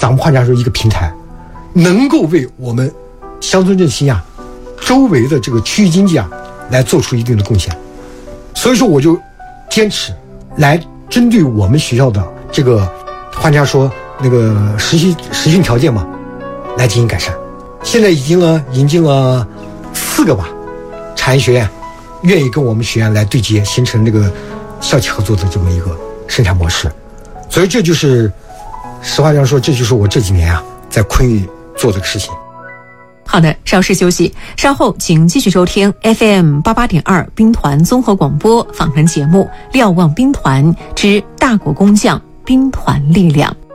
咱们话家说一个平台，能够为我们乡村振兴啊周围的这个区域经济啊来做出一定的贡献。所以说我就坚持来针对我们学校的这个话家说那个实训条件嘛来进行改善。现在已经引进了4个吧产业学院愿意跟我们学院来对接，形成这个校企合作的这么一个生产模式。所以这就是实话讲说，这就是我这几年啊在昆玉做这个事情。 好的，稍事休息，稍后请继续收听 FM88.2 兵团综合广播访谈节目《瞭望兵团之大国工匠兵团力量》。